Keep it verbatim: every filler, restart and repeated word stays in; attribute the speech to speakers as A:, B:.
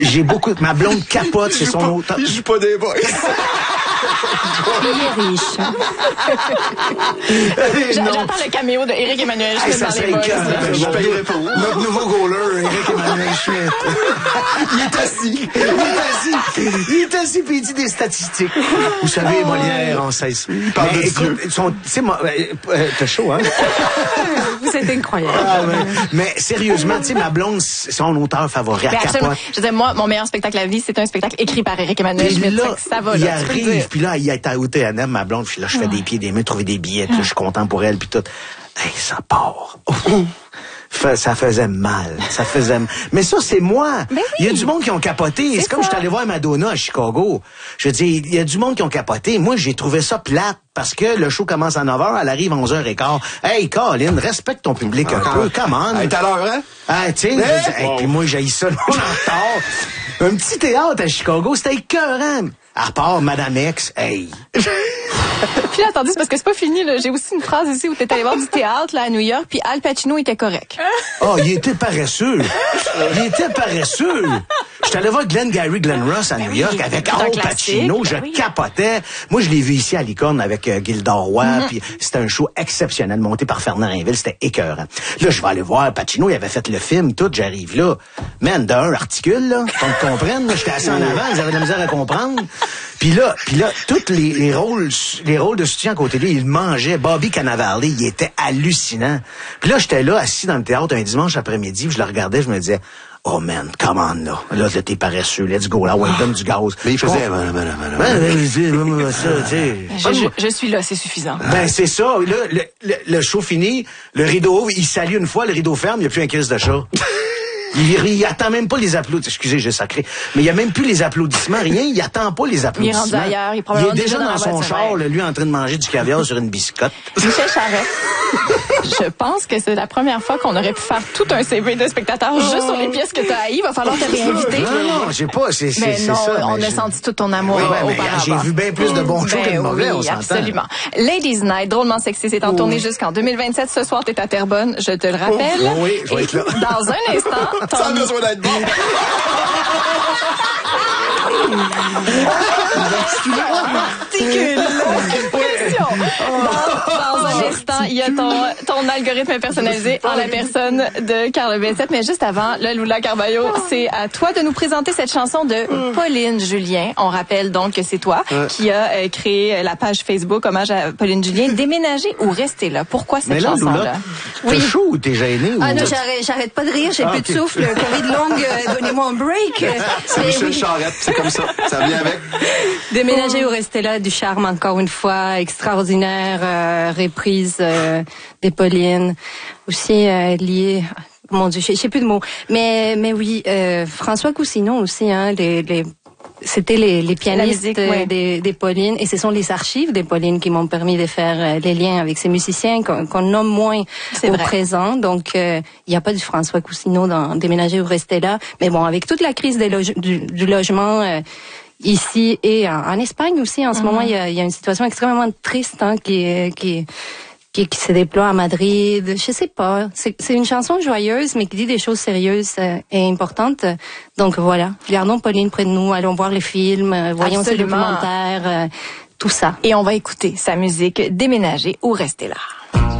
A: J'ai beaucoup... Ma blonde capote, c'est son auteur.
B: Il joue pas des boys.
C: Il est riche.
D: J'attends le caméo de Éric Emmanuel Schmitt dans les boys.
B: Je payerais pour.
A: Notre nouveau goaler, Éric Emmanuel Schmitt.
B: Il est assis.
A: Il est assis. Il est assis puis il dit des statistiques. Vous savez, Molière, on sait ça.
B: Il parle de Dieu.
A: Tu sais, moi, euh, t'as chaud, hein?
C: Vous êtes incroyable.
A: Ah, ouais. Mais sérieusement, tu sais, ma blonde, c'est son auteur favori. Elle capote.
D: Je veux dire, moi, mon meilleur spectacle à la vie, c'est un spectacle écrit par Éric Emmanuel
A: Puis
D: Schmitt.
A: là,
D: Ça va,
A: il
D: là, tu peux le
A: arrive,
D: dire.
A: puis là, il est à O T N M, ma blonde, puis là, je fais des pieds, des mains, trouver des billets, puis là, je suis content pour elle, puis tout. Hey, ça part. Ça faisait mal. Ça faisait mal. Mais ça, c'est moi.
D: Ben oui.
A: Il y a du monde qui ont capoté. C'est comme je suis allé voir Madonna à Chicago. Je veux dire, il y a du monde qui ont capoté. Moi, j'ai trouvé ça plate parce que le show commence à neuf heures, elle arrive à onze heures quinze. Hey, Colin, respecte ton public un peu. Come on.
B: Elle est à l'heure, hein?
A: Ah, tu sais, hey, puis moi, j'ai ça, le monde en retard. Un petit théâtre à Chicago, c'était écœurant. À part Madame X, hey.
D: Puis là, attendez, c'est parce que c'est pas fini, là. J'ai aussi une phrase ici où t'es allé voir du théâtre, là, à New York, puis Al Pacino était correct.
A: Oh, il était paresseux. Il était paresseux. J'étais allé voir Glenn Gary, Glenn Ross à New York avec
D: C'est un
A: Al
D: classique,
A: Pacino. Je
D: ben oui.
A: capotais. Moi, je l'ai vu ici à Licorne avec euh, Gilda Roy.
D: Mm-hmm.
A: Puis c'était un show exceptionnel monté par Fernand Rainville. C'était écœurant. Là, je vais aller voir Pacino. Il avait fait le film, tout. J'arrive là. Man, d'un articule, là. Qu'on me comprenne. Là, j'étais assis en avant. Ils avaient de la misère à comprendre. Puis là, puis là, tous les, les rôles, les rôles de soutien à côté de lui, il mangeait. Bobby Cannavale, il était hallucinant. Puis là, j'étais là, assis dans le théâtre un dimanche après-midi, puis je le regardais, je me disais, oh man, come on, là. Là, t'es paresseux, let's go, là, ouais, donne du gaz.
B: Mais il
A: Je
B: faisait,
A: comprends.
B: voilà, voilà, voilà.
A: Ben, ben, c'est- ben, ça, tu sais.
D: Je, je, je suis là, c'est suffisant.
A: Ben, c'est ça. Là, le, le, le show fini, le rideau ouvre, il salue une fois, le rideau ferme, il n'y a plus un crise de chat. Il, il attend même pas les applaudissements. Excusez, j'ai sacré. Mais il y a même plus les applaudissements, rien. Il attend pas les applaudissements.
D: Il est rendu ailleurs. Il est
A: Il est
D: probablement
A: déjà
D: déjà dans
A: dans
D: la
A: son
D: voiture,
A: char,
D: ouais.
A: là, lui, en train de manger du caviar sur une biscotte.
D: Michel Charette, je pense que c'est la première fois qu'on aurait pu faire tout un C V de spectateur juste sur les pièces que tu as haïes. Il va falloir te réinviter.
A: Non, non, j'ai pas, c'est, c'est,
D: Mais
A: c'est
D: non,
A: ça.
D: on
A: mais
D: a
A: j'ai-
D: senti tout ton amour
A: Oui, ouais, mais
D: auparavant.
A: j'ai vu bien plus de bons shows
D: Ben
A: que de mauvais,
D: oui,
A: on s'entend.
D: absolument. Ladies Night, drôlement sexy, c'est en tournée jusqu'en deux mille vingt-sept. Ce soir, t'es à Terrebonne, je te le rappelle.
A: Oh, oui, je vais
D: Et
A: être là.
D: Dans un instant, ton...
B: Ça a besoin d'être bon.
D: Question. Dans, dans un instant, il y a ton, ton algorithme personnalisé en la personne de Carl Bessette. Mais juste avant, là, Lula Carballo, c'est à toi de nous présenter cette chanson de Pauline Julien. On rappelle donc que c'est toi qui as euh, créé la page Facebook hommage à Pauline Julien. Déménager ou rester là? Pourquoi cette
A: Mais là,
D: chanson-là?
A: Lula, t'es chaud ou t'es gêné?
C: Ah
A: ou...
C: non, j'arrête, j'arrête pas de rire, j'ai
A: Ah,
C: plus
A: ok.
C: de souffle, Covid longue, euh, donnez-moi un break.
B: C'est
C: Mais
B: Michel
C: oui.
B: Charette, c'est comme ça. Ça vient avec.
C: Déménager ou rester là, du charme encore une fois, extraordinaire, euh, reprise euh, des Pauline, aussi euh, lié, mon Dieu, je sais plus de mots, mais mais oui, euh, François Cousineau aussi, hein, les, les c'était les, les pianistes
D: musique,
C: euh,
D: ouais.
C: des, des Pauline, et ce sont les archives des Pauline qui m'ont permis de faire euh, les liens avec ces musiciens qu'on, qu'on nomme moins
D: C'est
C: au
D: vrai.
C: présent. Donc, euh, il n'y a pas du François Cousineau dans Déménager ou rester là. Mais bon, avec toute la crise des loge- du, du logement euh, ici et en, en Espagne aussi, en ce
D: Mm-hmm.
C: moment, il y a, il y a une situation extrêmement triste hein, qui est... Qui, qui, qui se déploie à Madrid, je sais pas. C'est, c'est une chanson joyeuse, mais qui dit des choses sérieuses euh, et importantes. Donc voilà, gardons Pauline près de nous, allons voir les films, euh, voyons ses
D: Absolument.
C: documentaires, euh, tout ça.
D: Et on va écouter sa musique Déménager ou rester là.